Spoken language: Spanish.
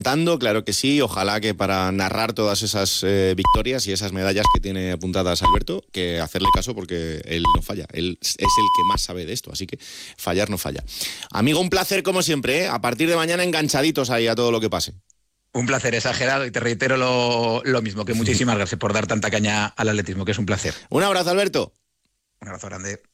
Dando, claro que sí, ojalá que para narrar todas esas victorias y esas medallas que tiene apuntadas Alberto, que hacerle caso porque él no falla, él es el que más sabe de esto, así que fallar no falla. Amigo, un placer como siempre, ¿eh? A partir de mañana enganchaditos ahí a todo lo que pase. Un placer exagerado y te reitero lo mismo, que muchísimas gracias por dar tanta caña al atletismo, que es un placer. Un abrazo, Alberto. Un abrazo grande.